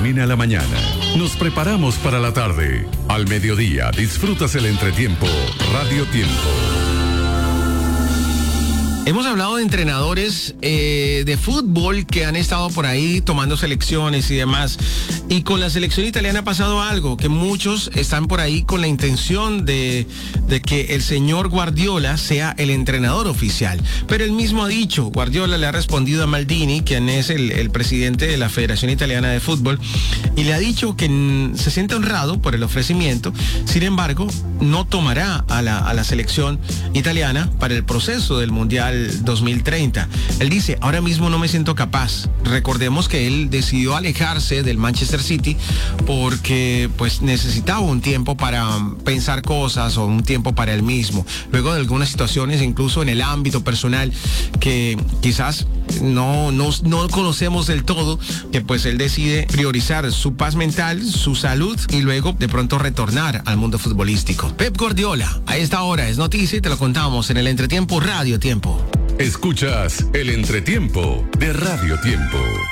termina la mañana, nos preparamos para la tarde. Al mediodía disfrutas el entretiempo Radio Tiempo. Hemos hablado de entrenadores de fútbol que han estado por ahí tomando selecciones y demás. Y con la selección italiana ha pasado algo, que muchos están por ahí con la intención de que el señor Guardiola sea el entrenador oficial. Pero él mismo ha dicho, Guardiola le ha respondido a Maldini, quien es el presidente de la Federación Italiana de Fútbol, y le ha dicho que se siente honrado por el ofrecimiento. Sin embargo, no tomará a la selección italiana para el proceso del Mundial 2030. Él dice, ahora mismo no me siento capaz. Recordemos que él decidió alejarse del Manchester City porque pues necesitaba un tiempo para pensar cosas o un tiempo para él mismo. Luego de algunas situaciones, incluso en el ámbito personal, que quizás no conocemos del todo, que pues él decide priorizar su paz mental, su salud y luego de pronto retornar al mundo futbolístico. Pep Guardiola, a esta hora es noticia y te lo contamos en el Entretiempo Radio Tiempo. Escuchas el Entretiempo de Radio Tiempo.